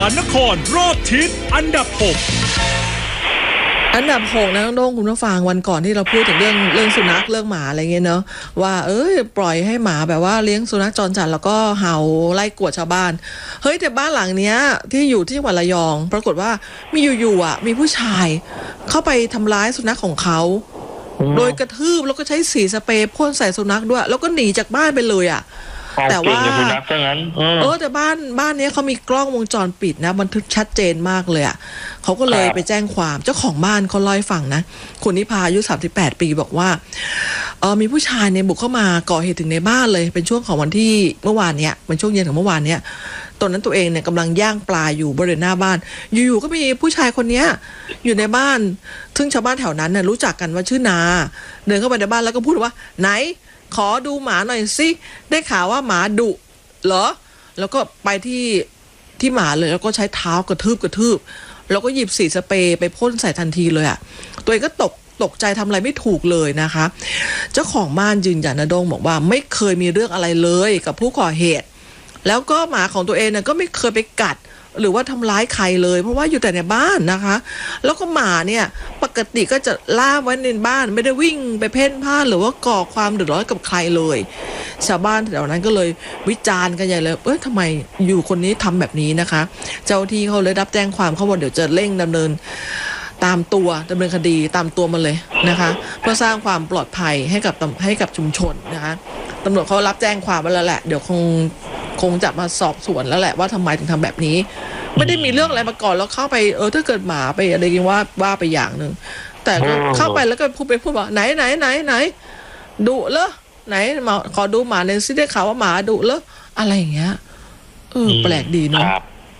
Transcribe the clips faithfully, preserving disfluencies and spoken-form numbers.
นครรอบทิศอันดับหกอันดับหกนะน้องโด่งคุณผู้ฟังวันก่อนที่เราพูดถึงเรื่องเรื่องสุนัขเรื่องหมาอะไรเงี้ยเนาะว่าเอ้ยปล่อยให้หมาแบบว่าเลี้ยงสุนัขจรจัดแล้วก็เห่าไล่กวดชาวบ้านเฮ้ยแต่บ้านหลังเนี้ยที่อยู่ที่จังหวัดระยองปรากฏว่ามีอยู่ๆอ่ะมีผู้ชายเข้าไปทำร้ายสุนัขของเขาโดยกระทืบแล้วก็ใช้สีสเปรย์พ่นใส่สุนัขด้วยแล้วก็หนีจากบ้านไปเลยอ่ะแต่ว่าเออแต่บ้านบ้านนี้เขามีกล้องวงจรปิดนะบันทึกชัดเจนมากเลยอ่ะเขาก็เลยไปแจ้งความเจ้าของบ้านเขาเล่าให้ฟังนะคุณนิพาอายุสามสิบแปดปีบอกว่าเออมีผู้ชายเนี่ยบุกเข้ามาก่อเหตุถึงในบ้านเลยเป็นช่วงของวันที่เมื่อวานเนี้ยเป็นช่วงเย็นของเมื่อวานเนี้ยตอนนั้นตัวเองเนี่ยกำลังย่างปลาอยู่บริเวณหน้าบ้านอยู่ๆก็มีผู้ชายคนนี้อยู่ในบ้านซึ่งชาวบ้านแถวนั้นเนี่ยรู้จักกันว่าชื่อนาเดินเข้าไปในบ้านแล้วก็พูดว่าไหนขอดูหมาหน่อยสิได้ข่าวว่าหมาดุเหรอแล้วก็ไปที่ที่หมาเลยแล้วก็ใช้เท้ากระทืบกระทืบแล้วก็หยิบสีสเปรย์ไปพ่นใส่ทันทีเลยอ่ะตัวเองก็ตกตกใจทำอะไรไม่ถูกเลยนะคะเจ้าของบ้านยืนยันนะโด่งบอกว่าไม่เคยมีเรื่องอะไรเลยกับผู้ก่อเหตุแล้วก็หมาของตัวเองเนี่ยก็ไม่เคยไปกัดหรือว่าทำร้ายใครเลยเพราะว่าอยู่แต่ในบ้านนะคะแล้วก็หมาเนี่ยปกติก็จะล่าไว้ในบ้านไม่ได้วิ่งไปเพ่นพ่านหรือว่าก่อความเดือดร้อนกับใครเลยชาวบ้านแถวนั้นก็เลยวิจารณ์กันใหญ่เลยเอ้ยทำไมอยู่คนนี้ทำแบบนี้นะคะเจ้าที่เขาเลยรับแจ้งความเขาบอกเดี๋ยวจะเร่งดำเนินตามตัวดำเนินคดีตามตัวมันเลยนะคะเพื่อสร้างความปลอดภัยให้กับให้กับชุมชนนะคะตำรวจเขารับแจ้งความมาแล้วแหละเดี๋ยวคงคงจะมาสอบสวนแล้วแหละว่าทำไมถึงทำแบบนี้ไม่ได้มีเรื่องอะไรมาก่อนแล้วเข้าไปเออถ้าเกิดหมาไปอะไรกันว่าว่าไปอย่างหนึ่งแต่เข้าไปแล้วก็พูดไปพูดว่าไหนไหนไหนไหนดุเหรอไหนมาขอดูหมาในซิได้ข่าวว่าหมาดุเหรออะไรอย่างเงี้ยเออแปลกดีเนาะ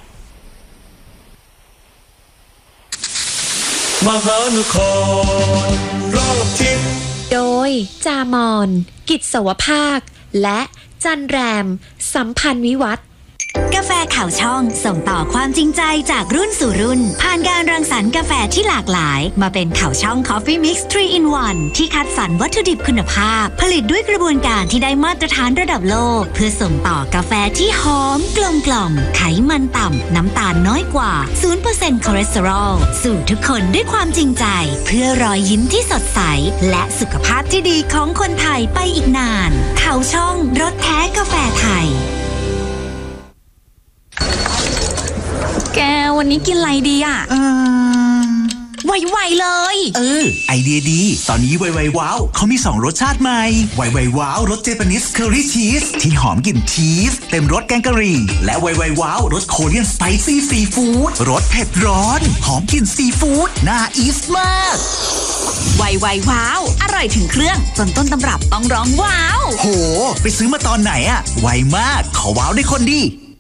มหานครรอบทิศโดยจามอนกิจสวภาคและจันแรมสัมพันธ์วิวัฒน์กาแฟข่าวช่องส่งต่อความจริงใจจากรุ่นสู่รุ่นผ่านการรังสรรค์กาแฟที่หลากหลายมาเป็นข่าวช่อง Coffee Mix ทรี in วัน ที่คัดสรรวัตถุดิบคุณภาพผลิตด้วยกระบวนการที่ได้มาตรฐานระดับโลกเพื่อส่งต่อกาแฟที่หอมกลมกล่อมไขมันต่ำน้ำตาลน้อยกว่า ศูนย์เปอร์เซ็นต์ คอเลสเตอรอลสู่ทุกคนด้วยความจริงใจเพื่อรอยยิ้มที่สดใสและสุขภาพที่ดีของคนไทยไปอีกนานข่าวช่องรสแท้กาแฟไทยแกวันนี้กินอะไรดีอ่ะเออไวๆเลยเออไอเดียดีตอนนี้ไวๆว้าวเขามีสองรสชาติใหม่ไวๆว้าวรสเจแปนิสเคอรี่ชีสที่หอมกลิ่นชีสเต็มรสแกงกะหรี่และไวๆว้าวรสโคเรียนสไปซี่ซีฟู้ดรสเผ็ดร้อนหอมกลิ่นซีฟู้ดน่าอีสมากไวๆว้าวอร่อยถึงเครื่องจนต้นตำรับต้องร้องว้าวโหไปซื้อมาตอนไหนอะไวมากขอว้าวได้คนดี